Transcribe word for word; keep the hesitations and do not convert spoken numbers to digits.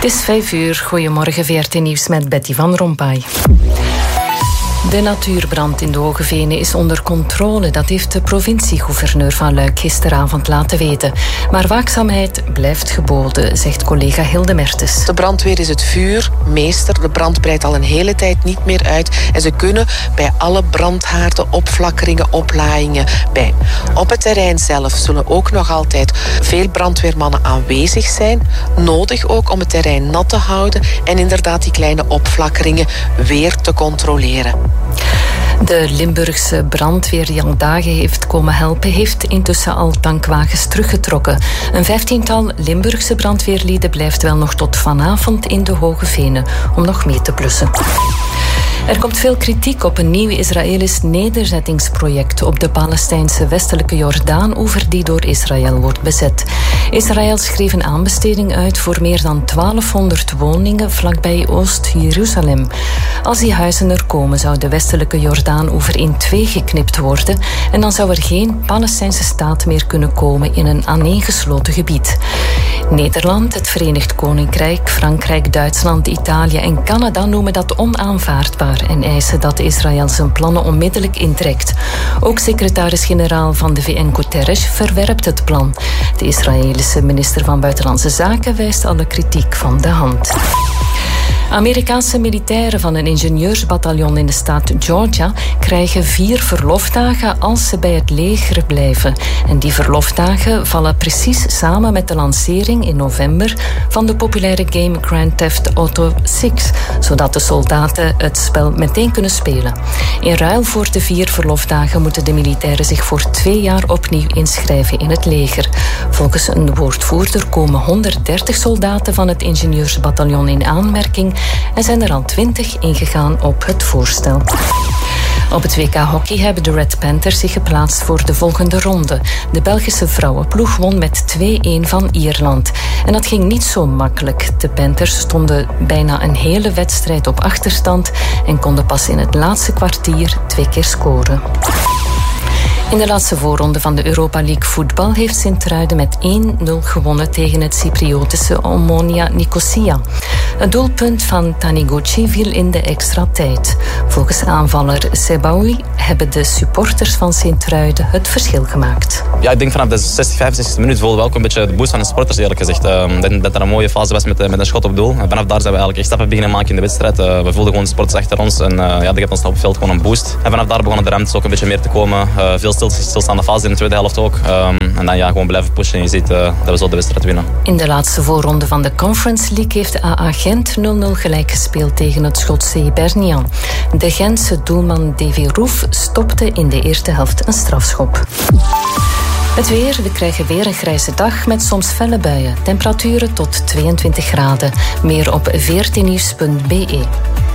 Het is vijf uur. Goedemorgen, V R T Nieuws met Betty van Rompuy. De natuurbrand in de Hoge Venen is onder controle. Dat heeft de provincie-gouverneur van Luik gisteravond laten weten. Maar waakzaamheid blijft geboden, zegt collega Hilde Mertens. De brandweer is het vuurmeester. De brand breidt al een hele tijd niet meer uit. En ze kunnen bij alle brandhaarden, opflakkeringen, oplaaiingen bij. Op het terrein zelf zullen ook nog altijd veel brandweermannen aanwezig zijn. Nodig ook om het terrein nat te houden en inderdaad die kleine opflakkeringen weer te controleren. De Limburgse brandweer die al dagen heeft komen helpen, heeft intussen al tankwagens teruggetrokken. Een vijftiental Limburgse brandweerlieden blijft wel nog tot vanavond in de Hoge Venen om nog mee te blussen. Er komt veel kritiek op een nieuw Israëlisch nederzettingsproject op de Palestijnse westelijke Jordaan-oever die door Israël wordt bezet. Israël schreef een aanbesteding uit voor meer dan twaalfhonderd woningen vlakbij Oost-Jeruzalem. Als die huizen er komen, zou de westelijke Jordaan-oever in twee geknipt worden en dan zou er geen Palestijnse staat meer kunnen komen in een aaneengesloten gebied. Nederland, het Verenigd Koninkrijk, Frankrijk, Duitsland, Italië en Canada noemen dat onaanvaardbaar en eisen dat Israël zijn plannen onmiddellijk intrekt. Ook secretaris-generaal van de V N Guterres verwerpt het plan. De Israëlische minister van Buitenlandse Zaken wijst alle kritiek van de hand. Amerikaanse militairen van een ingenieursbataljon in de staat Georgia krijgen vier verlofdagen als ze bij het leger blijven. En die verlofdagen vallen precies samen met de lancering in november van de populaire game Grand Theft Auto zes, zodat de soldaten het spel meteen kunnen spelen. In ruil voor de vier verlofdagen moeten de militairen zich voor twee jaar opnieuw inschrijven in het leger. Volgens een woordvoerder komen honderddertig soldaten van het ingenieursbataljon in aanmerking en zijn er al twintig ingegaan op het voorstel. Op het W K Hockey hebben de Red Panthers zich geplaatst voor de volgende ronde. De Belgische vrouwenploeg won met twee-een van Ierland. En dat ging niet zo makkelijk. De Panthers stonden bijna een hele wedstrijd op achterstand en konden pas in het laatste kwartier twee keer scoren. In de laatste voorronde van de Europa League voetbal heeft Sint-Truiden met één nul gewonnen tegen het Cypriotische Omonia Nicosia. Het doelpunt van Taniguchi viel in de extra tijd. Volgens aanvaller Sebaoui hebben de supporters van Sint-Truiden het verschil gemaakt. Ja, ik denk vanaf de zestig, vijfenzestigste minuut voelde we ook een beetje de boost van de supporters, eerlijk gezegd. Uh, dat, dat er een mooie fase was met, met een schot op doel. En vanaf daar zijn we eigenlijk echt stappen beginnen maken in de wedstrijd. Uh, we voelden gewoon de supporters achter ons en uh, ja, dat geeft ons op het veld gewoon een boost. En vanaf daar begonnen de ruimtes ook een beetje meer te komen. Uh, veel stil, stilstaande fase in de tweede helft ook. Um, en dan ja, gewoon blijven pushen en je ziet uh, dat we zo de wedstrijd winnen. In de laatste voorronde van de Conference League heeft A A Gent nul nul gelijk gespeeld tegen het Schotse Hibernian. De Gentse doelman Davy Roef stopte in de eerste helft een strafschop. Het weer, we krijgen weer een grijze dag met soms felle buien. Temperaturen tot tweeëntwintig graden. Meer op v r t nieuws punt b e.